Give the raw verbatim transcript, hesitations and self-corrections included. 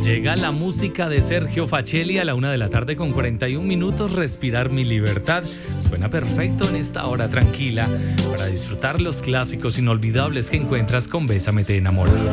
Llega la música de Sergio Facelli a la una de la tarde con cuarenta y un minutos. Respirar mi libertad suena perfecto en esta hora tranquila para disfrutar los clásicos inolvidables que encuentras con Bésame te enamora.